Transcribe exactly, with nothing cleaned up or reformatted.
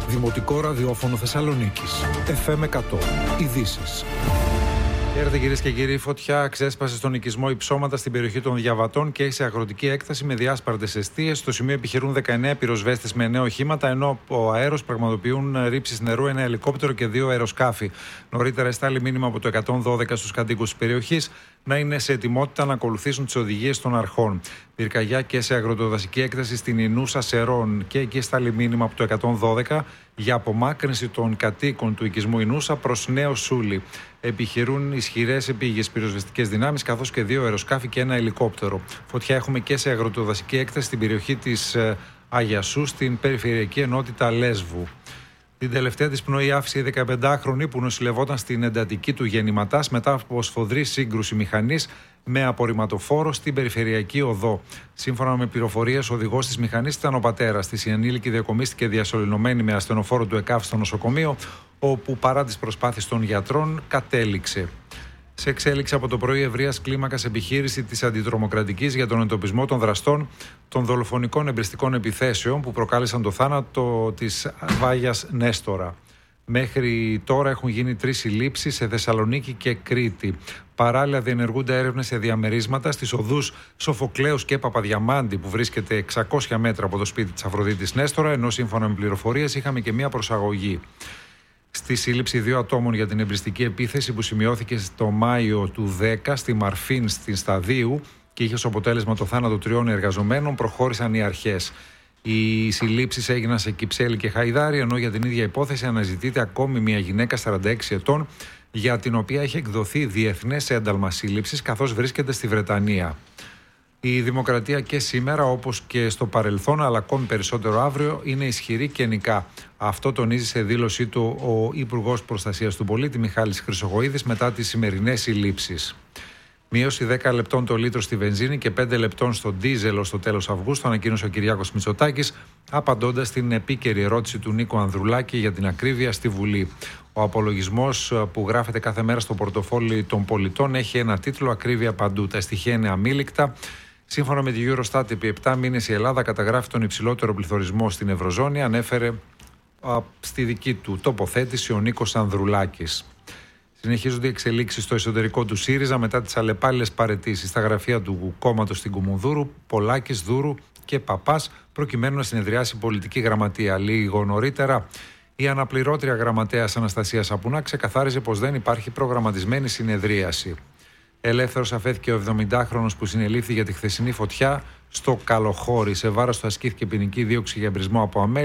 Δημοτικό ραδιόφωνο Θεσσαλονίκης. εφ εμ εκατό. Ειδήσεις. Χαίρετε κυρίες και κύριοι, φωτιά ξέσπασε στον οικισμό Υψώματα στην περιοχή των Διαβατών και σε αγροτική έκταση με διάσπαρτες εστίες. Στο σημείο επιχειρούν δεκαεννέα πυροσβέστες με εννέα οχήματα, ενώ από αέρος πραγματοποιούν ρήψεις νερού ένα ελικόπτερο και δύο αεροσκάφη. Νωρίτερα εστάλει μήνυμα από το εκατόν δώδεκα στους κατοίκους της περιοχής να είναι σε ετοιμότητα να ακολουθήσουν τις οδηγίες των αρχών. Πυρκαγιά και σε αγροτοδασική έκταση στην Ινούσα Σερών, και εκεί εστάλει μήνυμα από το εκατόν δώδεκα για απομάκρυνση των κατοίκων του οικισμού Ινούσα προς Νέο Σούλι. Επιχειρούν ισχυρές επίγειες πυροσβεστικές δυνάμεις, καθώς και δύο αεροσκάφη και ένα ελικόπτερο. Φωτιά έχουμε και σε αγροτοδασική έκταση στην περιοχή της Αγιασού, στην περιφερειακή ενότητα Λέσβου. Την τελευταία της πνοή άφησε η δεκαπεντάχρονη που νοσηλευόταν στην εντατική του γεννηματάς μετά από σφοδρή σύγκρουση μηχανής με απορριμματοφόρο στην περιφερειακή οδό. Σύμφωνα με πληροφορίες, ο οδηγός της μηχανής ήταν ο πατέρας της. Η ανήλικη διακομίστηκε διασωληνωμένη με ασθενοφόρο του ΕΚΑΒ στο νοσοκομείο, όπου παρά τις προσπάθειες των γιατρών κατέληξε. Σε εξέλιξη από το πρωί ευρείας κλίμακας επιχείρηση της αντιτρομοκρατικής για τον εντοπισμό των δραστών των δολοφονικών εμπριστικών επιθέσεων που προκάλεσαν το θάνατο της Βάγιας Νέστορα. Μέχρι τώρα έχουν γίνει τρεις συλλήψεις σε Θεσσαλονίκη και Κρήτη. Παράλληλα, διενεργούνται έρευνες σε διαμερίσματα στις οδούς Σοφοκλέους και Παπαδιαμάντη, που βρίσκεται εξακόσια μέτρα από το σπίτι της Αφροδίτης Νέστορα, ενώ σύμφωνα με πληροφορίες είχαμε και μία προσαγωγή. Στη σύλληψη δύο ατόμων για την εμπριστική επίθεση που σημειώθηκε το Μάιο του δέκα στη Μαρφίν στην Σταδίου και είχε ως αποτέλεσμα το θάνατο τριών εργαζομένων, προχώρησαν οι αρχές. Οι συλλήψεις έγιναν σε Κυψέλη και Χαϊδάρη, ενώ για την ίδια υπόθεση αναζητείται ακόμη μια γυναίκα σαράντα έξι ετών, για την οποία έχει εκδοθεί διεθνές ένταλμα σύλληψης, καθώς βρίσκεται στη Βρετανία. Η δημοκρατία και σήμερα, όπως και στο παρελθόν, αλλά ακόμη περισσότερο αύριο, είναι ισχυρή και νικά. Αυτό τονίζει σε δήλωσή του ο Υπουργός Προστασίας του Πολίτη, Μιχάλης Χρυσοχοΐδης, μετά τις σημερινές συλλήψεις. Μείωση δέκα λεπτών το λίτρο στη βενζίνη και πέντε λεπτών στο ντίζελ ως το τέλος Αυγούστου, ανακοίνωσε ο Κυριάκος Μητσοτάκης, απαντώντας στην επίκαιρη ερώτηση του Νίκου Ανδρουλάκη για την ακρίβεια στη Βουλή. Ο απολογισμός που γράφεται κάθε μέρα στο πορτοφόλι των πολιτών έχει ένα τίτλο «Ακρίβεια παντού». Τα στοιχεία είναι αμίλικτα. Σύμφωνα με τη Eurostat, επί επτά μήνες η Ελλάδα καταγράφει τον υψηλότερο πληθωρισμό στην Ευρωζώνη, ανέφερε α, στη δική του τοποθέτηση ο Νίκος Ανδρουλάκης. Συνεχίζονται οι εξελίξεις στο εσωτερικό του ΣΥΡΙΖΑ μετά τις αλλεπάλληλες παραιτήσεις στα γραφεία του κόμματος στην Κουμουνδούρου, Πολάκης, Δούρου και Παπάς, προκειμένου να συνεδριάσει πολιτική γραμματεία. Λίγο νωρίτερα, η αναπληρώτρια γραμματέας Αναστασία Σαπουνά ξεκαθάριζε πως δεν υπάρχει προγραμματισμένη συνεδρίαση. Ελεύθερος αφέθηκε ο εβδομηντάχρονος που συνελήφθη για τη χθεσινή φωτιά στο Καλοχώρι. Σε βάρος του ασκήθηκε ποινική δίωξη για εμπρισμό από αμέλεια.